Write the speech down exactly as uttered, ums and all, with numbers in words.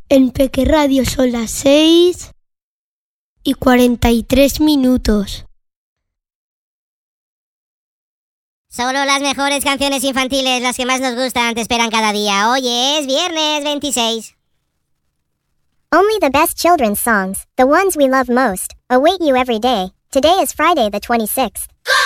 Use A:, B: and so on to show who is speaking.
A: En Peque Radio son las seis y cuarenta y tres minutos.
B: Solo las mejores canciones infantiles, las que más nos gustan, te esperan cada día. Hoy es viernes veintiséis.
C: Only the best children's songs, the ones we love most, await you every day. Today is Friday the twenty-sixth.